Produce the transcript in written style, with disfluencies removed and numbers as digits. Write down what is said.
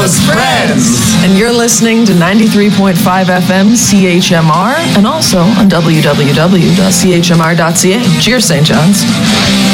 was friends. And you're listening to 93.5 FM CHMR and also on www.chmr.ca. Cheers, St. John's.